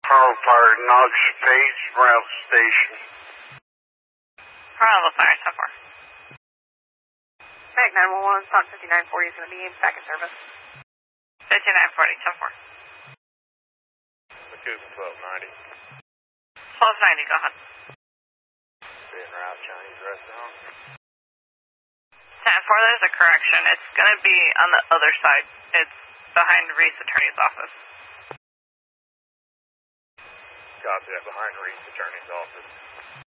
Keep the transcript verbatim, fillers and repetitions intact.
Power Fire, Knox Page, Route Station. Bravo Fire, ten four. Mag nine one one, Stock fifty-nine forty is going to be back in service. fifty-nine forty, ten four. McCougan twelve ninety. twelve ninety, go ahead. Being route Chinese restaurant. ten four, there's a correction. It's going to be on the other side. It's behind Reese Attorney's office. Copy that, behind Reese Attorney's office.